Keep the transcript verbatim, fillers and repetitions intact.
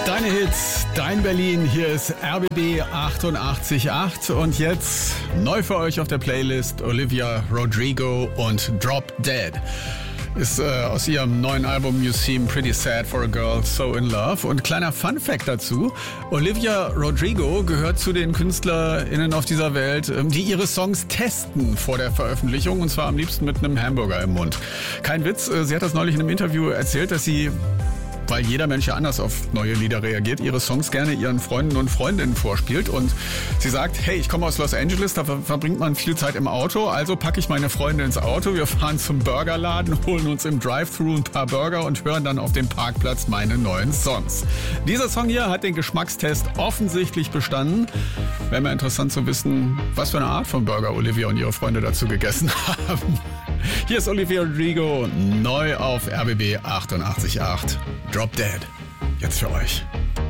Deine Hits, dein Berlin, hier ist R B B achtundachtzig Komma acht und jetzt neu für euch auf der Playlist Olivia Rodrigo und Drop Dead. Ist äh, aus ihrem neuen Album You Seem Pretty Sad for a Girl So in Love. Und kleiner Fun-Fact dazu, Olivia Rodrigo gehört zu den KünstlerInnen auf dieser Welt, die ihre Songs testen vor der Veröffentlichung, und zwar am liebsten mit einem Hamburger im Mund. Kein Witz, sie hat das neulich in einem Interview erzählt, dass sie, weil jeder Mensch ja anders auf neue Lieder reagiert, ihre Songs gerne ihren Freunden und Freundinnen vorspielt. Und sie sagt, hey, ich komme aus Los Angeles, da verbringt man viel Zeit im Auto, also packe ich meine Freunde ins Auto, wir fahren zum Burgerladen, holen uns im Drive-Thru ein paar Burger und hören dann auf dem Parkplatz meine neuen Songs. Dieser Song hier hat den Geschmackstest offensichtlich bestanden. Wäre mir interessant zu wissen, was für eine Art von Burger Olivia und ihre Freunde dazu gegessen haben. Hier ist Olivia Rodrigo, neu auf R B B achtundachtzig Komma acht. Drop Dead. Jetzt für euch.